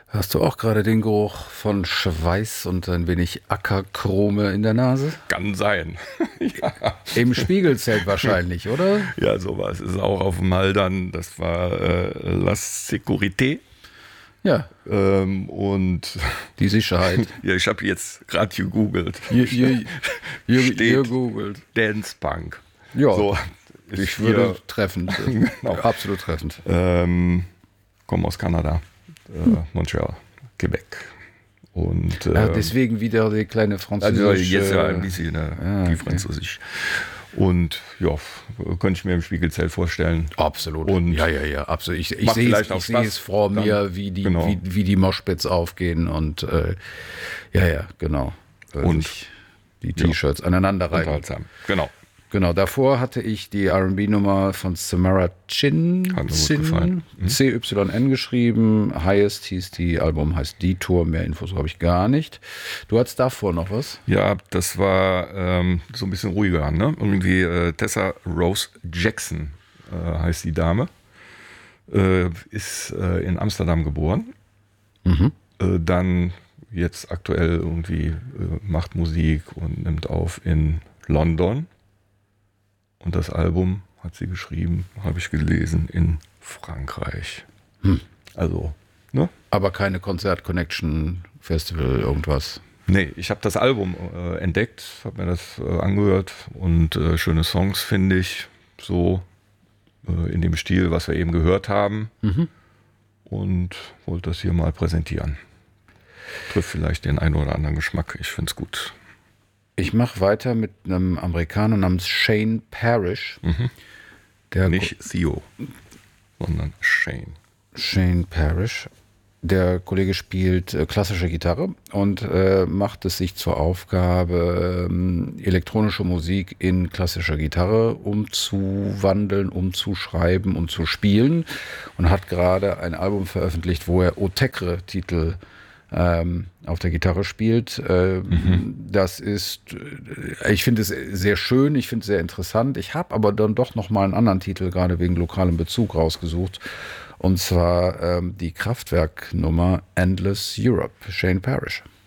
Hast du auch gerade den Geruch von Schweiß und ein wenig Ackerkrome in der Nase? Kann sein. Im Spiegelzelt wahrscheinlich, oder? Ja, sowas ist auch auf dem Haldern. Das war La Sécurité. Ja, Und die Sicherheit. ja, ich habe jetzt gerade gegoogelt. Ihr googelt. Dance Punk. Ja, So, ich würde treffend. Genau. Absolut treffend. Komme aus Kanada, Montreal, Quebec. Und Deswegen wieder die kleine also französische... jetzt ja ein bisschen die Französisch. Und ja, könnte ich mir im Spiegelzelt vorstellen. Absolut. Und ja, absolut. Ich macht sehe vielleicht auch Spaß es vor dann. mir, wie die, Genau. wie die Moshpits aufgehen und genau. Und Sich die T-Shirts aneinander reiben. unterhaltsam. Genau. Genau, davor hatte ich die R&B-Nummer von Samara Chin, Hat mir gut gefallen. CYN geschrieben. Highest hieß die, Album heißt Detour, mehr Infos habe ich gar nicht. Du hattest davor noch was? Ja, das war so ein bisschen ruhiger, ne? Irgendwie Tessa Rose Jackson heißt die Dame. Ist in Amsterdam geboren. Dann jetzt aktuell irgendwie macht Musik und nimmt auf in London. Und das Album hat sie geschrieben, habe ich gelesen, in Frankreich. Also, ne? Aber keine Konzert-Connection, Festival, irgendwas. Nee, ich habe das Album entdeckt, habe mir das angehört und schöne Songs, finde ich, so in dem Stil, was wir eben gehört haben. Und wollte das hier mal präsentieren. Trifft vielleicht den einen oder anderen Geschmack, ich finde es gut. Ich mache weiter mit einem Amerikaner namens Shane Parrish. Der Nicht Theo, sondern Shane. Shane Parrish. Der Kollege spielt klassische Gitarre und macht es sich zur Aufgabe, elektronische Musik in klassische Gitarre umzuwandeln, umzuschreiben und zu spielen. Und hat gerade ein Album veröffentlicht, wo er Otekre-Titel auf der Gitarre spielt. Das ist, ich finde es sehr schön, ich finde es sehr interessant. Ich habe aber dann doch noch mal einen anderen Titel, gerade wegen lokalem Bezug, rausgesucht. Und zwar die Kraftwerk-Nummer Endless Europe, Shane Parrish.